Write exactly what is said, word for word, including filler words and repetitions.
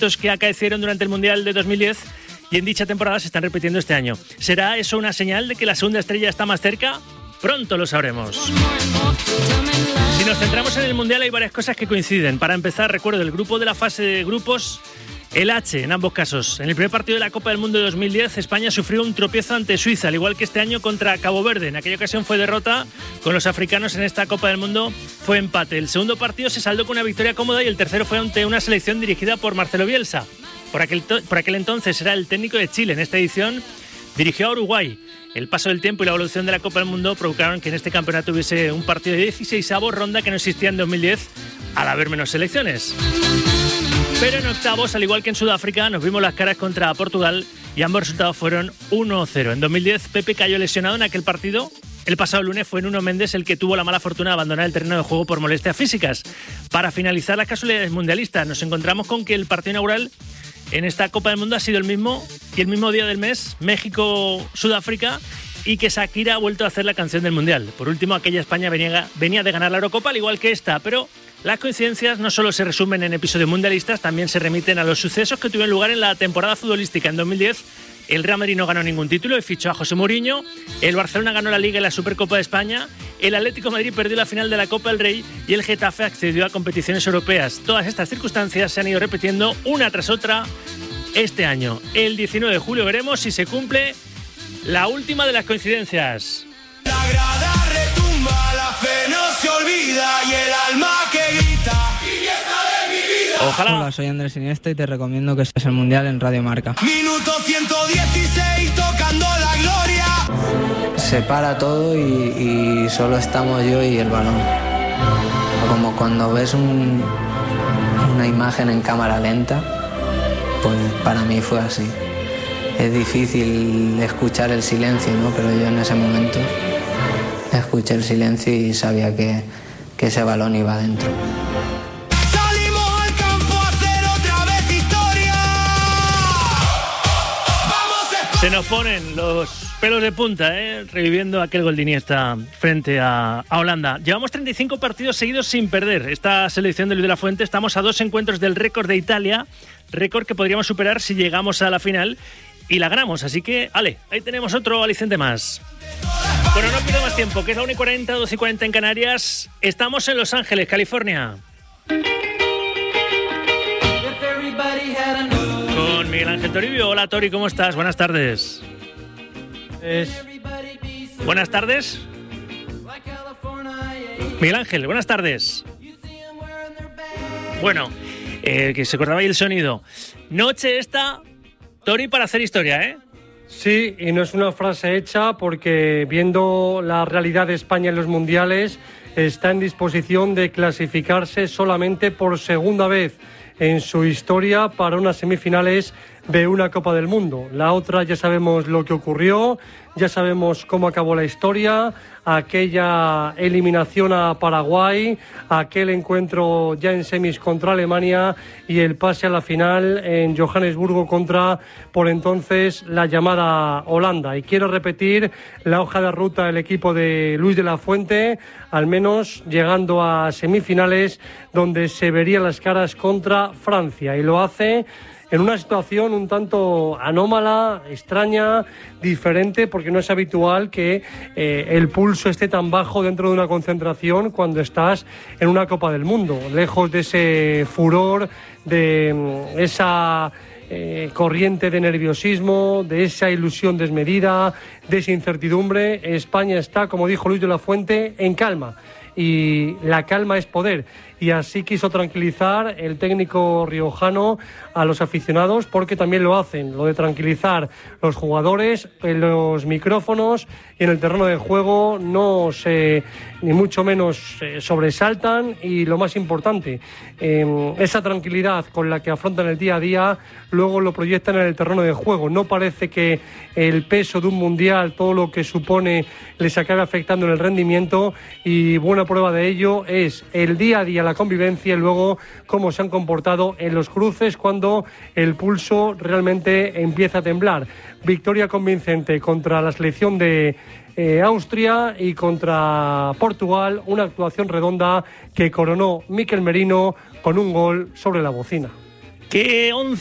que acaecieron durante el Mundial de dos mil diez y en dicha temporada se están repitiendo este año. ¿Será eso una señal de que la segunda estrella está más cerca? Pronto lo sabremos. Si nos centramos en el Mundial, hay varias cosas que coinciden. Para empezar, recuerdo el grupo de la fase de grupos, el H en ambos casos. En el primer partido de la Copa del Mundo de dos mil diez, España sufrió un tropiezo ante Suiza, al igual que este año contra Cabo Verde. En aquella ocasión fue derrota. Con los africanos en esta Copa del Mundo fue empate. El segundo partido se saldó con una victoria cómoda y el tercero fue ante una selección dirigida por Marcelo Bielsa. Por aquel, to- por aquel entonces era el técnico de Chile. En esta edición dirigió a Uruguay. El paso del tiempo y la evolución de la Copa del Mundo provocaron que en este campeonato hubiese un partido de dieciseisavos ronda que no existía en dos mil diez al haber menos selecciones. Pero en octavos, al igual que en Sudáfrica, nos vimos las caras contra Portugal y ambos resultados fueron uno cero. En dos mil diez, Pepe cayó lesionado en aquel partido. El pasado lunes fue Nuno Méndez el que tuvo la mala fortuna de abandonar el terreno de juego por molestias físicas. Para finalizar las casualidades mundialistas, nos encontramos con que el partido inaugural en esta Copa del Mundo ha sido el mismo y el mismo día del mes, México-Sudáfrica, y que Shakira ha vuelto a hacer la canción del Mundial. Por último, aquella España venía, venía de ganar la Eurocopa, al igual que esta, pero las coincidencias no solo se resumen en episodios mundialistas, también se remiten a los sucesos que tuvieron lugar en la temporada futbolística. En dos mil diez, el Real Madrid no ganó ningún título y fichó a José Mourinho, el Barcelona ganó la Liga y la Supercopa de España, el Atlético de Madrid perdió la final de la Copa del Rey y el Getafe accedió a competiciones europeas. Todas estas circunstancias se han ido repitiendo una tras otra este año. El diecinueve de julio veremos si se cumple la última de las coincidencias. La grada retumba, la fe no se olvida y el alma que grita. Fiesta de mi vida. Ojalá. Hola, soy Andrés Iniesta y te recomiendo que estés el Mundial en Radio Marca. Minuto ciento dieciséis tocando la gloria. Se para todo y, y solo estamos yo y el balón. Como cuando ves un, una imagen en cámara lenta, pues para mí fue así. Es difícil escuchar el silencio, ¿no? Pero yo en ese momento escuché el silencio y sabía que, que ese balón iba adentro. Salimos al campo a hacer otra vez historia. Vamos España. Se nos ponen los pelos de punta, ¿eh? Reviviendo aquel gol de Iniesta frente a, a Holanda. Llevamos treinta y cinco partidos seguidos sin perder. Esta selección de Luis de la Fuente, estamos a dos encuentros del récord de Italia, récord que podríamos superar si llegamos a la final y la ganamos. Así que, ale, ahí tenemos otro aliciente más. Bueno, no pierdo más tiempo, que es la una y cuarenta, dos y cuarenta en Canarias. Estamos en Los Ángeles, California. Con Miguel Ángel Toribio. Hola, Tori, ¿cómo estás? Buenas tardes. Es... Buenas tardes. Miguel Ángel, buenas tardes. Bueno, eh, que se cortaba ahí el sonido. Noche esta, Tori, para hacer historia, ¿eh? Sí, y no es una frase hecha porque viendo la realidad de España en los mundiales, está en disposición de clasificarse solamente por segunda vez en su historia para unas semifinales de una Copa del Mundo. La otra ya sabemos lo que ocurrió, ya sabemos cómo acabó la historia, aquella eliminación a Paraguay, aquel encuentro ya en semis contra Alemania y el pase a la final en Johannesburgo contra, por entonces, la llamada Holanda. Y quiero repetir la hoja de ruta del equipo de Luis de la Fuente, al menos llegando a semifinales donde se verían las caras contra Francia, y lo hace en una situación un tanto anómala, extraña, diferente, porque no es habitual que eh, el pulso esté tan bajo dentro de una concentración cuando estás en una Copa del Mundo, lejos de ese furor, de esa eh, corriente de nerviosismo, de esa ilusión desmedida, de esa incertidumbre. España está, como dijo Luis de la Fuente, en calma, y la calma es poder. Y así quiso tranquilizar el técnico riojano a los aficionados, porque también lo hacen, lo de tranquilizar los jugadores en los micrófonos y en el terreno de juego no se, ni mucho menos eh, sobresaltan, y lo más importante, eh, esa tranquilidad con la que afrontan el día a día, luego lo proyectan en el terreno de juego. No parece que el peso de un mundial, todo lo que supone, les acabe afectando en el rendimiento, y buena prueba de ello es el día a día, la convivencia, y luego cómo se han comportado en los cruces cuando el pulso realmente empieza a temblar. Victoria convincente contra la selección de eh, Austria y contra Portugal, una actuación redonda que coronó Mikel Merino con un gol sobre la bocina. ¿Qué